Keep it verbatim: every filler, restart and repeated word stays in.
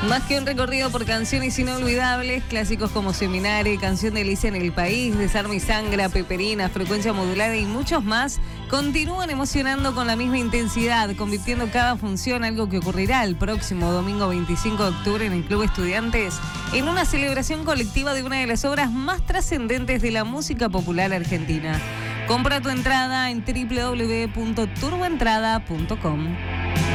Más que un recorrido por canciones inolvidables, clásicos como Seminare, Canción de Alicia en el País, Desarme y Sangra, Peperina, Frecuencia Modulada y muchos más, continúan emocionando con la misma intensidad, convirtiendo cada función, algo que ocurrirá el próximo domingo veinticinco de octubre en el Club Estudiantes, en una celebración colectiva de una de las obras más trascendentes de la música popular argentina. Compra tu entrada en doble u doble u doble u punto turboentrada punto com.